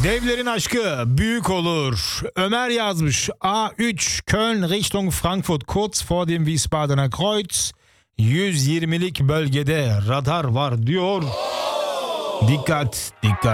Devlerin aşkı büyük olur. Ömer yazmış. A3 Köln Richtung Frankfurt kurz vor dem Wiesbadener Kreuz. 120'lik bölgede radar var diyor. Dikkat, dikkat.